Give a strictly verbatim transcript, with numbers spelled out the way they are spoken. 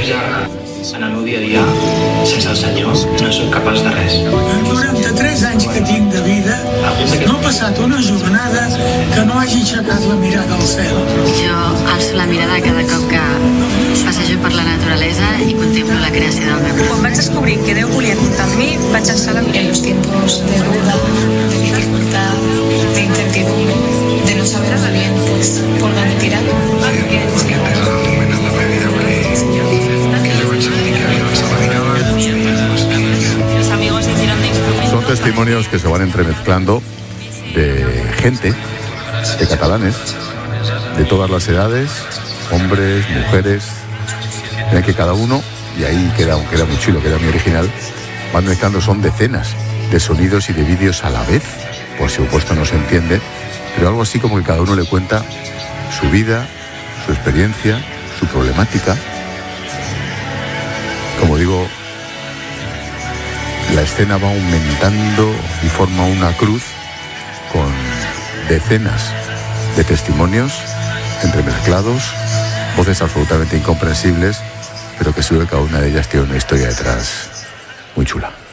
ja en el meu dia a dia, sense el Senyor, no soc capaç de res. En quaranta-tres anys que tinc de vida, no he passat una jornada que no hagi aixecat la mirada al cel. Jo alço la mirada cada cop que passejo per la naturalesa i contemplo la creació del meu. Quan vaig descobrir que Déu volia comptar amb mi, vaig alçar la mirada. En los tiempos de duda, de dificultad, de incertidumbre, de no saber a bien, pues, ¿por dónde tirar? Son testimonios que se van entremezclando de gente, de catalanes, de todas las edades, hombres, mujeres, en el que cada uno, y ahí queda, queda muy chulo, queda muy original, van mezclando, son decenas de sonidos y de vídeos a la vez, por supuesto no se entiende, pero algo así como que cada uno le cuenta su vida, su experiencia, su problemática. Como digo, la escena va aumentando y forma una cruz con decenas de testimonios entremezclados, voces absolutamente incomprensibles, pero que seguro que cada una de ellas tiene una historia detrás muy chula.